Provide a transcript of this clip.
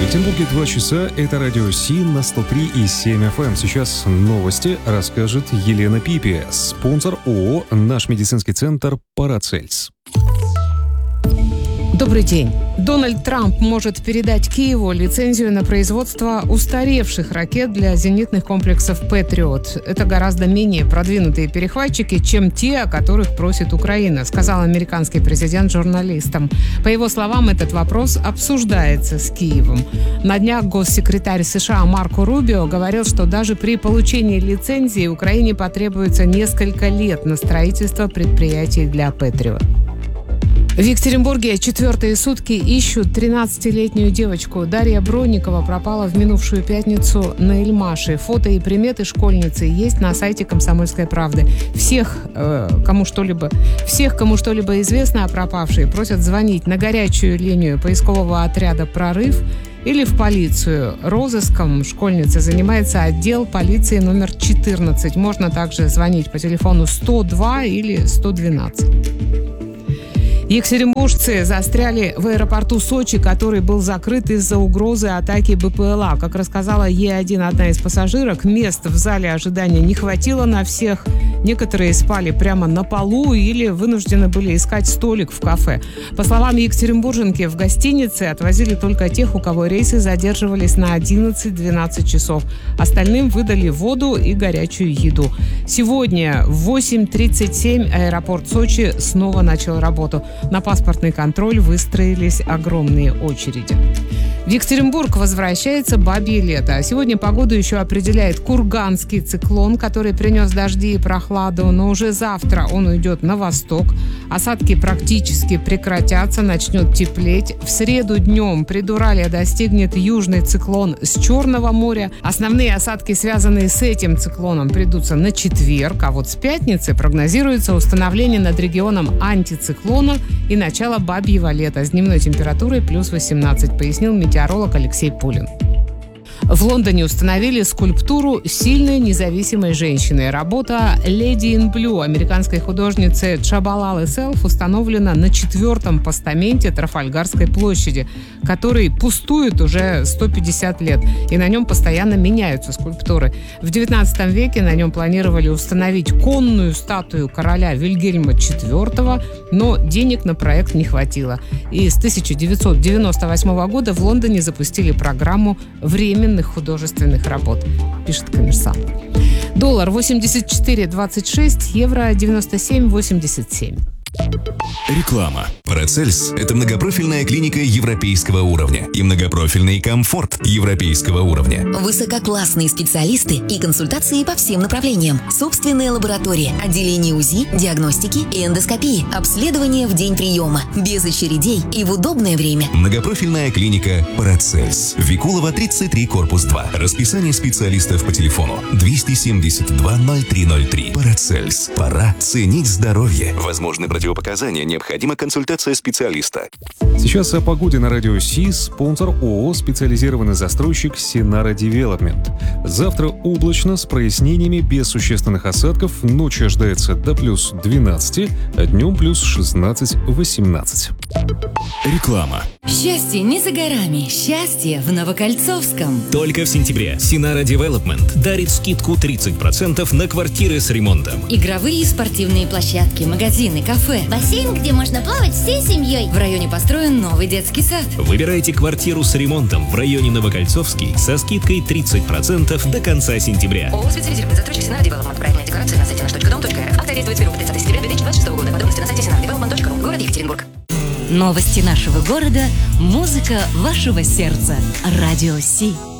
Петербурге 2 часа. Это радио Си на 103,7 FM. Сейчас новости расскажет Елена Пипи, спонсор ООО «Наш медицинский центр Парацельс». Добрый день. Дональд Трамп может передать Киеву лицензию на производство устаревших ракет для зенитных комплексов «Патриот». Это гораздо менее продвинутые перехватчики, чем те, о которых просит Украина, сказал американский президент журналистам. По его словам, этот вопрос обсуждается с Киевом. На днях госсекретарь США Марко Рубио говорил, что даже при получении лицензии Украине потребуется несколько лет на строительство предприятий для «Патриот». В Екатеринбурге четвертые сутки ищут 13-летнюю девочку. Дарья Бронникова пропала в минувшую пятницу на Эльмаше. Фото и приметы школьницы есть на сайте «Комсомольской правды». Всех, кому что-либо известно о пропавшей, просят звонить на горячую линию поискового отряда «Прорыв» или в полицию. Розыском школьницы занимается отдел полиции номер 14. Можно также звонить по телефону 102 или 112. Екатеринбуржцы застряли в аэропорту Сочи, который был закрыт из-за угрозы атаки БПЛА. Как рассказала Е1 одна из пассажирок, мест в зале ожидания не хватило на всех. Некоторые спали прямо на полу или вынуждены были искать столик в кафе. По словам екатеринбурженки, в гостинице отвозили только тех, у кого рейсы задерживались на 11-12 часов. Остальным выдали воду и горячую еду. Сегодня в 8:37 аэропорт Сочи снова начал работу. На паспортный контроль выстроились огромные очереди. В Екатеринбург возвращается бабье лето. Сегодня погоду еще определяет курганский циклон, который принес дожди и прохладу, но уже завтра он уйдет на восток. Осадки практически прекратятся, начнет теплеть. В среду днем предуралье достигнет южный циклон с Черного моря. Основные осадки, связанные с этим циклоном, придутся на четверг, а вот с пятницы прогнозируется установление над регионом антициклона и начало бабьего лета с дневной температурой плюс 18, пояснил метеоролог Алексей Пулин. В Лондоне установили скульптуру сильной независимой женщины. Работа «Lady in Blue» американской художницы Чабалалы Селф установлена на 4-м постаменте Трафальгарской площади, который пустует уже 150 лет, и на нем постоянно меняются скульптуры. В XIX веке на нем планировали установить конную статую короля Вильгельма IV, но денег на проект не хватило. И с 1998 года в Лондоне запустили программу временных художественных работ, пишет «Коммерсант». Доллар 84.26, евро 97.87. Реклама. Парацельс – это многопрофильная клиника европейского уровня и многопрофильный комфорт европейского уровня. Высококлассные специалисты и консультации по всем направлениям. Собственная лаборатория, отделение УЗИ, диагностики и эндоскопии. Обследование в день приема. Без очередей и в удобное время. Многопрофильная клиника Парацельс. Викулова, 33, корпус 2. Расписание специалистов по телефону 272 0303. Парацельс. Пора ценить здоровье. Возможны противопоказания. Необходима консультация специалиста. Сейчас о погоде на радио Си. Спонсор ООО «Специализированный застройщик Синара Девелопмент». Завтра облачно, с прояснениями, без существенных осадков. Ночью ожидается до плюс 12, а днем плюс 16-18. Реклама. Счастье не за горами. Счастье в Новокольцовском. Только в сентябре Синара Девелопмент дарит скидку 30% на квартиры с ремонтом. Игровые и спортивные площадки, магазины, кафе. Бассейн, где можно плавать всей семьей. В районе построен новый детский сад. Выбирайте квартиру с ремонтом в районе Новокольцовский со скидкой 30% до конца сентября. ООО «Специализированный застройщик Синара Девелопмент». Проектная декларация на сайте nаш.dom.rf. Акция действует с 1 по 30 сентября 2026 года. Подробности на сайте sinaradevelopment.ru. Город Екатеринбург. Новости нашего города, музыка вашего сердца. Радио Си.